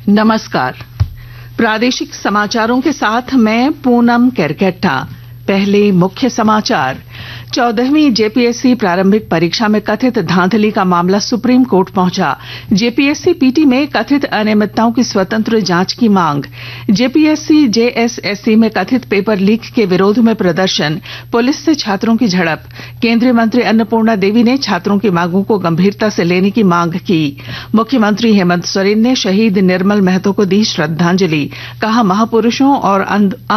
नमस्कार। प्रादेशिक समाचारों के साथ मैं पूनम केरकेट्टा। पहले मुख्य समाचार। 14वीं जेपीएससी प्रारंभिक परीक्षा में कथित धांधली का मामला सुप्रीम कोर्ट पहुंचा। जेपीएससी पीटी में कथित अनियमितताओं की स्वतंत्र जांच की मांग। जेपीएससी जेएसएससी में कथित पेपर लीक के विरोध में प्रदर्शन, पुलिस से छात्रों की झड़प। केंद्रीय मंत्री अन्नपूर्णा देवी ने छात्रों की मांगों को गंभीरता से लेने की मांग की। मुख्यमंत्री हेमंत सोरेन ने शहीद निर्मल महतो को दी श्रद्धांजलि, कहा महापुरुषों और